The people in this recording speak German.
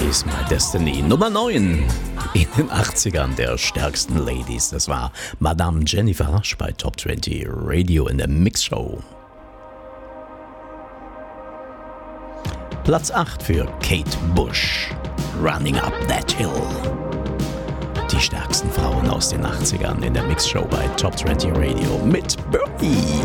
Is My Destiny. Nummer 9 in den 80ern der stärksten Ladies. Das war Madame Jennifer Rush bei Top 20 Radio in der Mixshow. Platz 8 für Kate Bush. Running Up That Hill. Die stärksten Frauen aus den 80ern in der Mixshow bei Top 20 Radio mit Bernie.